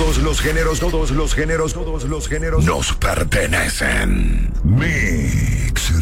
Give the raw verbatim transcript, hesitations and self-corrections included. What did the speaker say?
Todos los géneros, todos los géneros, todos los géneros nos pertenecen. Mix